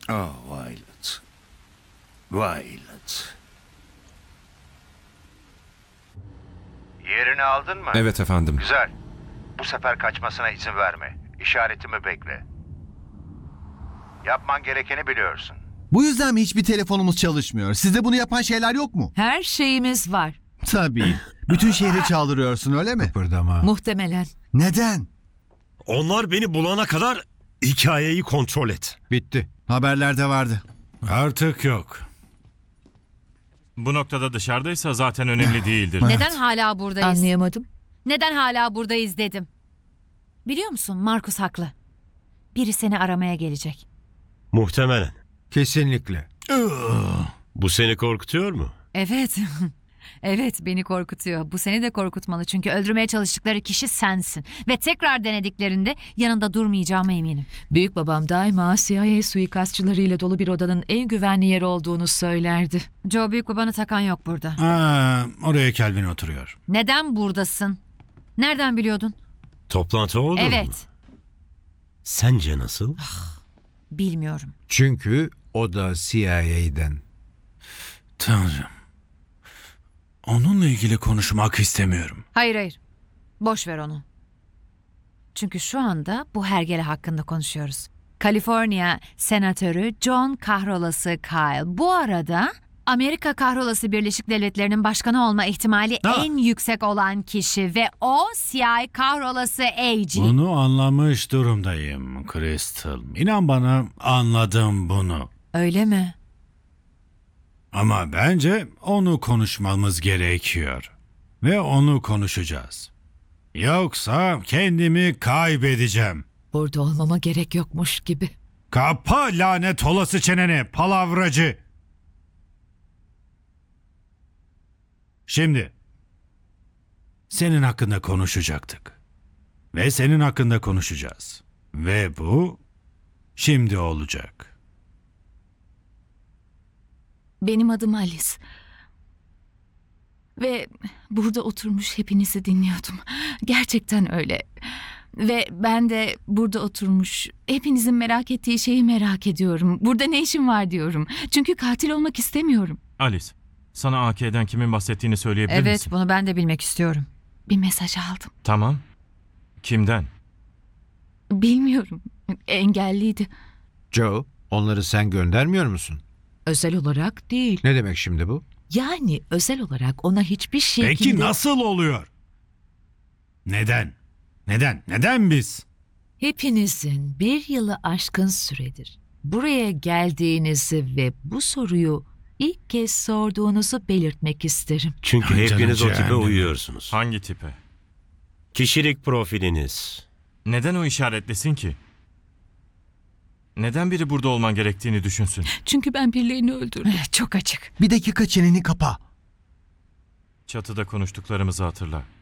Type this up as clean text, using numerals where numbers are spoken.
Oh, Violet. Violet. Yerini aldın mı? Evet efendim. Güzel. Bu sefer kaçmasına izin verme. İşaretimi bekle. Yapman gerekeni biliyorsun. Bu yüzden mi hiçbir telefonumuz çalışmıyor? Sizde bunu yapan şeyler yok mu? Her şeyimiz var. Tabii. Bütün şehri çaldırıyorsun öyle mi? Kıpırdama. Muhtemelen. Neden? Onlar beni bulana kadar hikayeyi kontrol et. Bitti. Haberlerde vardı. Artık yok. Bu noktada dışarıdaysa zaten önemli değildir. Neden hala buradayız? Anlayamadım. Neden hala buradayız dedim. Biliyor musun, Markus haklı. Biri seni aramaya gelecek. Muhtemelen. Kesinlikle. Bu seni korkutuyor mu? Evet. Evet, beni korkutuyor. Bu seni de korkutmalı çünkü öldürmeye çalıştıkları kişi sensin. Ve tekrar denediklerinde yanında durmayacağıma eminim. Büyük babam daima CIA suikastçılarıyla dolu bir odanın en güvenli yer olduğunu söylerdi. Joe, büyük babanı takan yok burada. Oraya Kelvin oturuyor. Neden buradasın? Nereden biliyordun? Toplantı oldu mu? Evet. Sence nasıl? Bilmiyorum. Çünkü o da CIA'den. Tanrım. Onunla ilgili konuşmak istemiyorum. Hayır. Boş ver onu. Çünkü şu anda bu hergele hakkında konuşuyoruz. Kaliforniya senatörü John kahrolası Kyle. Bu arada Amerika kahrolası Birleşik Devletleri'nin başkanı olma ihtimali en yüksek olan kişi ve o CIA kahrolası AG. Bunu anlamış durumdayım Crystal. İnan bana anladım bunu. Öyle mi? Ama bence onu konuşmamız gerekiyor. Ve onu konuşacağız. Yoksa kendimi kaybedeceğim. Burada olmama gerek yokmuş gibi. Kapa lanet olası çeneni palavracı. Şimdi senin hakkında konuşacaktık. Ve senin hakkında konuşacağız. Ve bu şimdi olacak. Benim adım Alice. Ve burada oturmuş hepinizi dinliyordum. Gerçekten öyle. Ve ben de burada oturmuş hepinizin merak ettiği şeyi merak ediyorum. Burada ne işim var diyorum. Çünkü katil olmak istemiyorum. Alice, sana AK'den kimin bahsettiğini söyleyebilir Evet, misin? bunu ben de bilmek istiyorum. Bir mesaj aldım. Tamam. Kimden? Bilmiyorum. Engelliydi. Joe, onları sen göndermiyor musun? Özel olarak değil. Ne demek şimdi bu? Yani özel olarak ona hiçbir şekilde... Peki nasıl oluyor? Neden? Neden biz? Hepinizin bir yılı aşkın süredir buraya geldiğinizi ve bu soruyu ilk kez sorduğunuzu belirtmek isterim. Çünkü Ay hepiniz canım, o tipe cehennem. uyuyorsunuz. Hangi tipe? Kişilik profiliniz. Neden o işaretlesin ki? Neden biri burada olman gerektiğini düşünsün? Çünkü ben birilerini öldürdüm. Çok açık. Bir dakika çeneni kapa. Çatıda konuştuklarımızı hatırla.